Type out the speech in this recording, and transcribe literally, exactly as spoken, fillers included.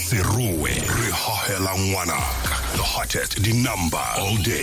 Seruwe, re hohela ngwanaka. The hottest, the number all day.